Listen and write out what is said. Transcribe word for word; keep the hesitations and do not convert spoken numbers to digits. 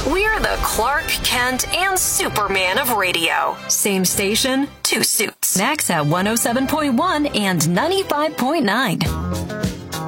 We're the Clark Kent and Superman of radio. Same station, two suits. Max at one oh seven point one and ninety-five point nine.